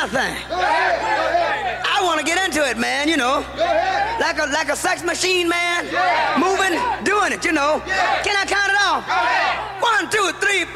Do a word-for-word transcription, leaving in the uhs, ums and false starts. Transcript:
kind of thing. I want to get into it, man, you know. Like a like a sex machine, man. Moving, doing it, you know. Can I count it off? One, two, three,